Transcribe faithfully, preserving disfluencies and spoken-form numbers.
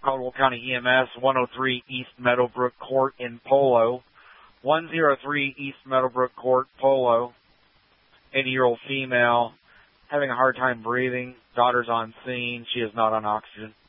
Caldwell County E M S, one oh three East Meadowbrook Court in Polo. one oh three East Meadowbrook Court, Polo. eighty-year-old female, having a hard time breathing. Daughter's on scene. She is not on oxygen.